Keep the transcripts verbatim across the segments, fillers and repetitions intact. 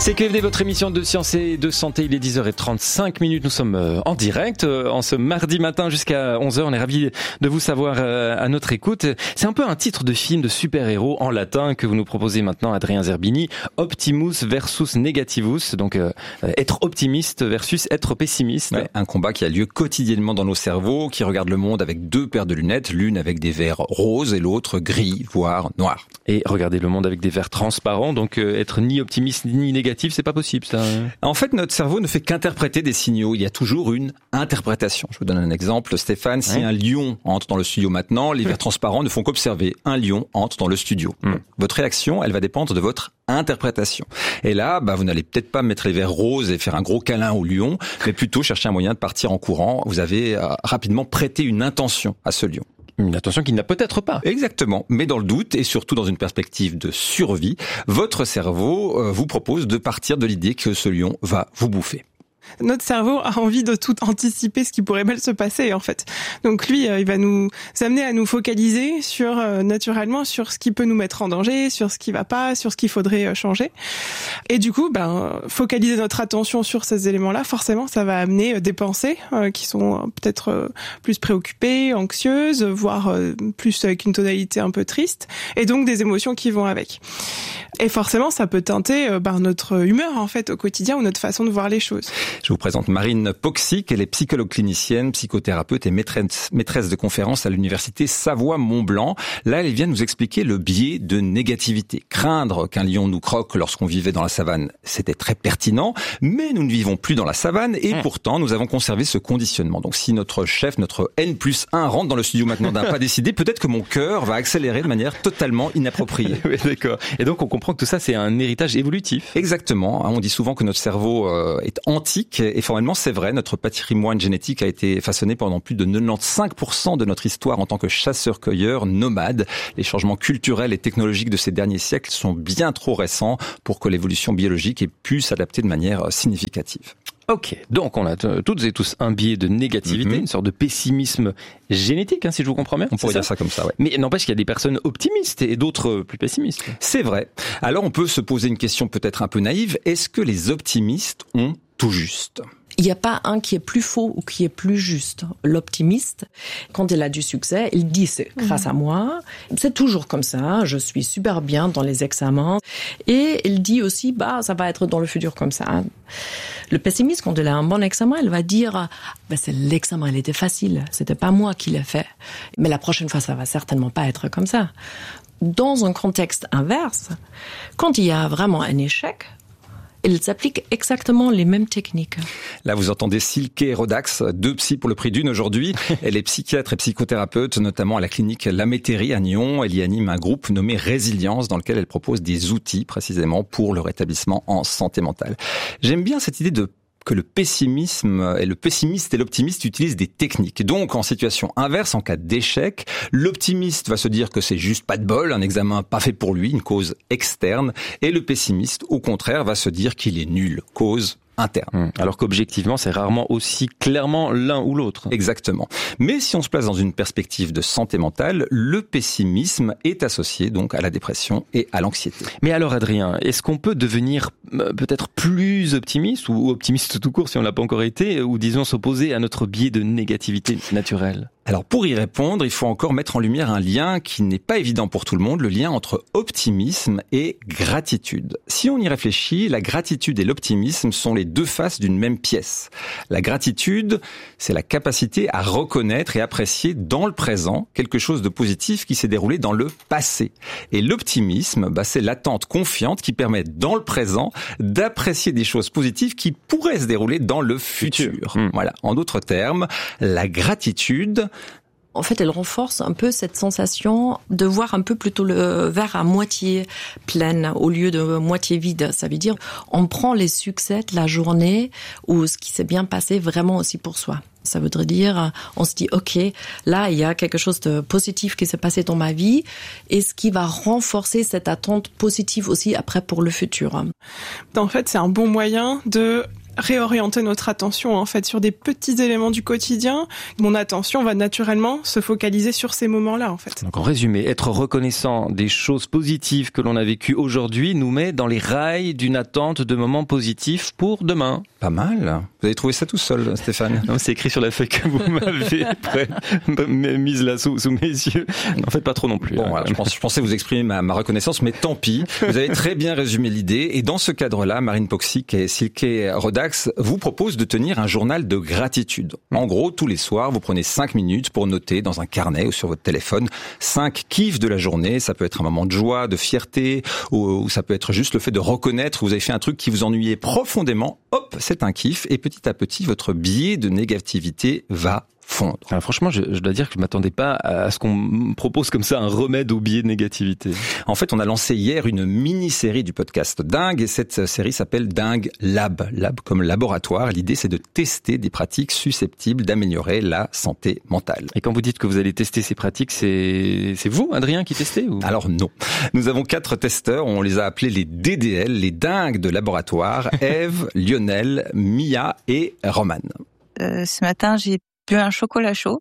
C'est Q F D, votre émission de science et de santé. Il est dix heures trente-cinq minutes. Nous sommes en direct en ce mardi matin jusqu'à onze heures. On est ravis de vous savoir à notre écoute. C'est un peu un titre de film de super-héros en latin que vous nous proposez maintenant, Adrien Zerbini. Optimus versus Negativus. Donc euh, être optimiste versus être pessimiste. Ouais, un combat qui a lieu quotidiennement dans nos cerveaux, qui regarde le monde avec deux paires de lunettes, l'une avec des verres roses et l'autre gris, voire noir. Et regarder le monde avec des verres transparents. Donc euh, être ni optimiste ni négatif. C'est pas possible, ça. En fait, notre cerveau ne fait qu'interpréter des signaux. Il y a toujours une interprétation. Je vous donne un exemple, Stéphane. Si ouais. un lion entre dans le studio maintenant, les verres transparents ne font qu'observer. Un lion entre dans le studio. Mmh. Votre réaction, elle va dépendre de votre interprétation. Et là, bah, vous n'allez peut-être pas mettre les verres roses et faire un gros câlin au lion, mais plutôt chercher un moyen de partir en courant. Vous avez euh, rapidement prêté une intention à ce lion. Une attention qu'il n'a peut-être pas. Exactement. Mais dans le doute, et surtout dans une perspective de survie, votre cerveau euh, vous propose de partir de l'idée que ce lion va vous bouffer. Notre cerveau a envie de tout anticiper ce qui pourrait mal se passer, en fait. Donc lui, il va nous amener à nous focaliser sur, euh, naturellement, sur ce qui peut nous mettre en danger, sur ce qui va pas, sur ce qu'il faudrait changer. Et du coup, ben, focaliser notre attention sur ces éléments-là, forcément, ça va amener des pensées euh, qui sont peut-être euh, plus préoccupées, anxieuses, voire euh, plus avec une tonalité un peu triste, et donc des émotions qui vont avec. Et forcément, ça peut teinter euh, ben, notre humeur, en fait, au quotidien, ou notre façon de voir les choses. Je vous présente Marine Poxic, elle est psychologue clinicienne, psychothérapeute et maîtresse, maîtresse de conférences à l'université Savoie-Mont-Blanc. Là, elle vient nous expliquer le biais de négativité. Craindre qu'un lion nous croque lorsqu'on vivait dans la savane, c'était très pertinent, mais nous ne vivons plus dans la savane et mmh. pourtant, nous avons conservé ce conditionnement. Donc si notre chef, notre N plus un rentre dans le studio maintenant d'un pas décidé, peut-être que mon cœur va accélérer de manière totalement inappropriée. Oui, d'accord. Et donc, on comprend que tout ça, c'est un héritage évolutif. Exactement. On dit souvent que notre cerveau est antique. Et formellement, c'est vrai, notre patrimoine génétique a été façonné pendant plus de quatre-vingt-quinze pour cent de notre histoire en tant que chasseurs-cueilleurs nomades. Les changements culturels et technologiques de ces derniers siècles sont bien trop récents pour que l'évolution biologique ait pu s'adapter de manière significative. Ok, donc on a t- toutes et tous un biais de négativité, mm-hmm. une sorte de pessimisme génétique, hein, si je vous comprends bien. On pourrait dire ça comme ça, ouais. Mais n'empêche qu'il y a des personnes optimistes et d'autres plus pessimistes. C'est vrai. Alors on peut se poser une question peut-être un peu naïve. Est-ce que les optimistes ont tout juste ? Il n'y a pas un qui est plus faux ou qui est plus juste. L'optimiste, quand il a du succès, il dit c'est grâce à moi. C'est toujours comme ça. Je suis super bien dans les examens. Et il dit aussi, bah, ça va être dans le futur comme ça. Le pessimiste, quand il a un bon examen, il va dire, bah, c'est l'examen, il était facile. C'était pas moi qui l'ai fait. Mais la prochaine fois, ça va certainement pas être comme ça. Dans un contexte inverse, quand il y a vraiment un échec, ils appliquent exactement les mêmes techniques. Là, vous entendez Silke Rodax, deux psys pour le prix d'une aujourd'hui. Elle est psychiatre et psychothérapeute, notamment à la clinique La Métairie à Nyon. Elle y anime un groupe nommé Résilience, dans lequel elle propose des outils précisément pour le rétablissement en santé mentale. J'aime bien cette idée de que le pessimisme et le pessimiste et l'optimiste utilisent des techniques. Donc, en situation inverse, en cas d'échec, l'optimiste va se dire que c'est juste pas de bol, un examen pas fait pour lui, une cause externe, et le pessimiste, au contraire, va se dire qu'il est nul, cause interne. Alors qu'objectivement, c'est rarement aussi clairement l'un ou l'autre. Exactement. Mais si on se place dans une perspective de santé mentale, le pessimisme est associé donc à la dépression et à l'anxiété. Mais alors Adrien, est-ce qu'on peut devenir euh, peut-être plus optimiste ou optimiste tout court si on l'a pas encore été, ou disons s'opposer à notre biais de négativité naturelle ? Alors pour y répondre, il faut encore mettre en lumière un lien qui n'est pas évident pour tout le monde, le lien entre optimisme et gratitude. Si on y réfléchit, la gratitude et l'optimisme sont les deux faces d'une même pièce. La gratitude, c'est la capacité à reconnaître et apprécier dans le présent quelque chose de positif qui s'est déroulé dans le passé. Et l'optimisme, bah, c'est l'attente confiante qui permet dans le présent d'apprécier des choses positives qui pourraient se dérouler dans le futur. futur. Mmh. Voilà. En d'autres termes, la gratitude, en fait, elle renforce un peu cette sensation de voir un peu plutôt le verre à moitié plein au lieu de moitié vide. Ça veut dire, on prend les succès de la journée ou ce qui s'est bien passé vraiment aussi pour soi. Ça voudrait dire, on se dit, ok, là, il y a quelque chose de positif qui s'est passé dans ma vie, et ce qui va renforcer cette attente positive aussi après pour le futur. En fait, c'est un bon moyen de réorienter notre attention en fait sur des petits éléments du quotidien. Mon attention va naturellement se focaliser sur ces moments-là en fait. Donc en résumé, être reconnaissant des choses positives que l'on a vécues aujourd'hui nous met dans les rails d'une attente de moments positifs pour demain. Pas mal. Vous avez trouvé ça tout seul, Stéphane? Non, c'est écrit sur la feuille que vous m'avez mise là sous, sous mes yeux. En fait, pas trop non plus. Bon, hein, voilà, je, pense, je pensais vous exprimer ma, ma reconnaissance, mais tant pis. Vous avez très bien résumé l'idée. Et dans ce cadre-là, Marine Poxic et Silke Rodax vous proposent de tenir un journal de gratitude. En gros, tous les soirs, vous prenez cinq minutes pour noter dans un carnet ou sur votre téléphone cinq kiffs de la journée. Ça peut être un moment de joie, de fierté, ou, ou ça peut être juste le fait de reconnaître que vous avez fait un truc qui vous ennuyait profondément. Hop, c'est un kiff. Et petit à petit, votre biais de négativité va fondre. Alors franchement, je, je dois dire que je m'attendais pas à ce qu'on me propose comme ça un remède au biais de négativité. En fait, on a lancé hier une mini-série du podcast Dingue, et cette série s'appelle Dingue Lab. Lab comme laboratoire. L'idée, c'est de tester des pratiques susceptibles d'améliorer la santé mentale. Et quand vous dites que vous allez tester ces pratiques, c'est, c'est vous, Adrien, qui testez ou... Alors non. Nous avons quatre testeurs, on les a appelés les D D L, les dingues de laboratoire. Eve, Lionel, Mia et Roman. Euh, ce matin, j'ai bu un chocolat chaud.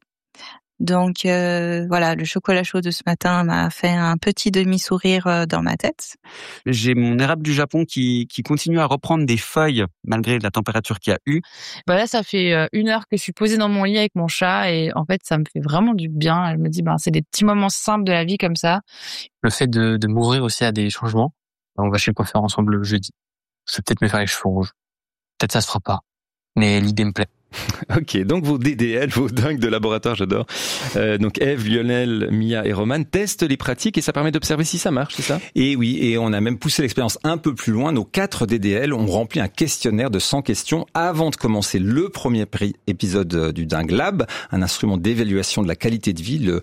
Donc euh, voilà, le chocolat chaud de ce matin m'a fait un petit demi-sourire euh, dans ma tête. J'ai mon érable du Japon qui, qui continue à reprendre des feuilles malgré la température qu'il y a eu. Bah là, ça fait une heure que je suis posée dans mon lit avec mon chat et en fait, ça me fait vraiment du bien. Elle me dit, ben c'est des petits moments simples de la vie comme ça. Le fait de, de m'ouvrir aussi à des changements. On va chez le coiffeur ensemble le jeudi. Je vais peut-être me faire les cheveux rouges. Peut-être ça se fera pas. Mais l'idée me plaît. Ok, donc vos D D L, vos dingues de laboratoire, j'adore. Euh, donc Eve, Lionel, Mia et Roman testent les pratiques et ça permet d'observer si ça marche, c'est ça? Et oui, et on a même poussé l'expérience un peu plus loin. Nos quatre D D L ont rempli un questionnaire de cent questions avant de commencer le premier épisode du Dingue Lab, un instrument d'évaluation de la qualité de vie, le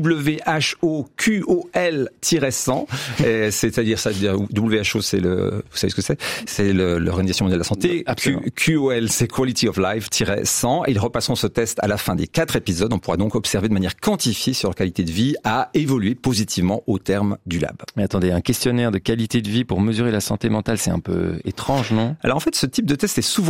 W H O Q O L cent. C'est-à-dire, ça veut dire W H O, c'est le, vous savez ce que c'est? C'est le, l'Organisation mondiale de la santé. Absolument. Q, Q O L, c'est Quality of Life cent. Ils repasseront ce test à la fin des quatre épisodes. On pourra donc observer de manière quantifiée si leur qualité de vie a évolué positivement au terme du lab. Mais attendez, un questionnaire de qualité de vie pour mesurer la santé mentale, c'est un peu étrange, non? Alors en fait, ce type de test est souvent